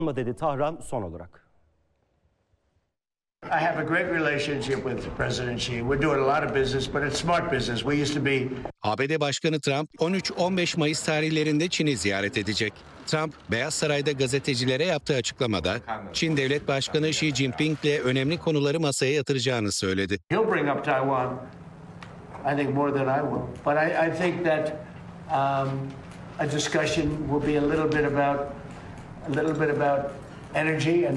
dedi Tahran son olarak. I have a great relationship with President Xi. We're doing a lot of business, but it's smart business. We used to be... ABD Başkanı Trump 13-15 Mayıs tarihlerinde Çin'i ziyaret edecek. Trump, Beyaz Saray'da gazetecilere yaptığı açıklamada Çin Devlet Başkanı Xi Jinping'le önemli konuları masaya yatıracağını söyledi. He'll bring up Taiwan, I think, more than I will. But I think that a discussion will be a little bit about energy and